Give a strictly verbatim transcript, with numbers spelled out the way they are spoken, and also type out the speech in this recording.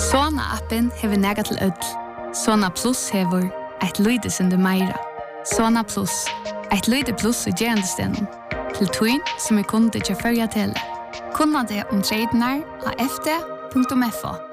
Sona-appen hever nega til ødel. Sona Plus hever eit lydesunde meira. Sona Plus, eit lyde plus i gerandestenen. Til tøyn som er kunde til førja tele. Kunna det om tradenar av f d punktum f o.